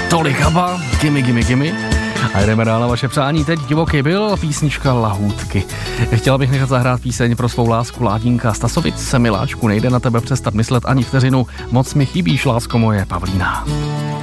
Tolik Abba, Gimme, gimme, gimme. A jdeme dál na vaše přání. Teď divoký byl písnička Lahůdky. Chtěla bych nechat zahrát píseň pro svou lásku Ládínka Stasovic. Miláčku, nejde na tebe přestat myslet ani vteřinu. Moc mi chybíš, lásko moje, Pavlína.